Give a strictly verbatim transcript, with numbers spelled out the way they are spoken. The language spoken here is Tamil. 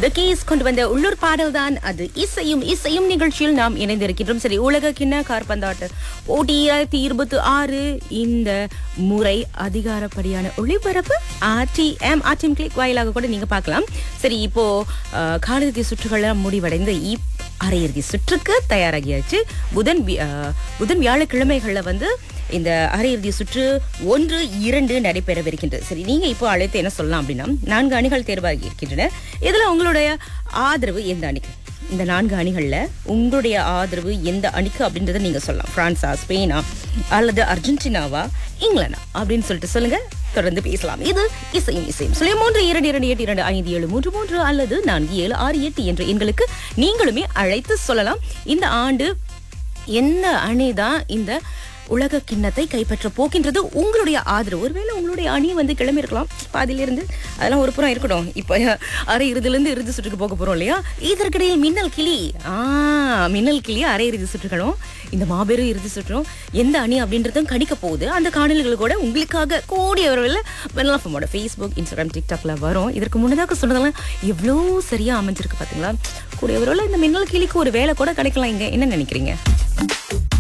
தி கேஸ் கொண்டு வந்த உள்ளூர் பாடல் தான் அது. இசையும் இசையும் நிகழ்ச்சியில் நாம் இணைந்திருக்கின்றோம். சரி, உலக கிண்ண காற்பந்தாட்ட போட்டி இரண்டாயிரத்தி இருபத்தி ஆறு இந்த முறை அதிகாரப்படியான ஒளிபரப்பு ஆர்டிஎம் ஆர்டிஎம் கிளிக் வாயிலாக கூட நீங்க பார்க்கலாம். சரி, இப்போ அஹ், காலிறுதி சுற்றுகள் முடிவடைந்து இப் அரையிறுதி சுற்றுக்கு தயாராகியாச்சு. புதன் வி- அஹ், புதன் வியாழக்கிழமைகள்ல வந்து இந்த அரையிறுதி சுற்று ஒன்று இரண்டு நடைபெறவிருக்கின்றது. சரி, நீங்க இப்போ அழைத்து என்ன சொல்லலாம் அப்படின்னா, நான்கு அணிகள் தேர்வாகி இருக்கின்றன. இதுல உங்களுடைய ஆதரவு எந்த அணிக்கு? இந்த நான்கு அணிகள்ல உங்களுடைய ஆதரவு எந்த அணிக்கு அப்படின்றத நீங்க சொல்லலாம். பிரான்ஸா, ஸ்பெயினா, அல்லது அர்ஜென்டினாவா, இங்கிலாந்தா அப்படின்னு சொல்லிட்டு சொல்லுங்க. தொடர்ந்து பேசலாம். இது இசையும் இசையும் சொல்லி மூன்று இரண்டு இரண்டு எட்டு இரண்டு ஐந்து ஏழு மூன்று மூன்று அல்லது நான்கு ஏழு ஆறு எட்டு என்ற எண்களுக்கு நீங்களுமே அழைத்து சொல்லலாம். இந்த ஆண்டு என்ன அணிதான் இந்த உலக கிண்ணத்தை கைப்பற்ற போகின்றது? உங்களுடைய ஆதரவு. ஒருவேளை உங்களுடைய அணி வந்து கிளம்பி இருக்கலாம் பாதியிலிருந்து, அதெல்லாம் ஒரு புறம் இருக்கட்டும். இப்ப அரை இறுதியில இருந்து இறுதி சுற்றுக்கு போக போறோம் இல்லையா? இதற்கிடையில் மின்னல் கிளி ஆ மின்னல் கிளி அரை இறுதி சுற்றுகளும் இந்த மாபெரும் இறுதி சுற்றும் எந்த அணி அப்படின்றதும் கணிக்க போகுது. அந்த காணொலிகள் கூட உங்களுக்காக கூடிய விரைவில் வெள்ளஃபமோட ஃபேஸ்புக், இன்ஸ்டாகிராம், டிக்டாக்ல வரும். இதற்கு முன்னதாக சொன்னதெல்லாம் எவ்வளோ சரியா அமைஞ்சிருக்கு பாத்தீங்களா? கூடிய விரைவில் இந்த மின்னல் கிளிக்கு ஒரு வேலை கூட கிடைக்கலாம். இங்க என்ன நினைக்கிறீங்க?